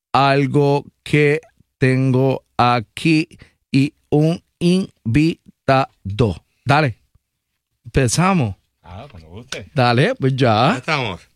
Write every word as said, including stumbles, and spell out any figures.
algo que tengo aquí y un invitado. Dale, empezamos. Ah, cuando guste. Dale, pues Ya ya. estamos.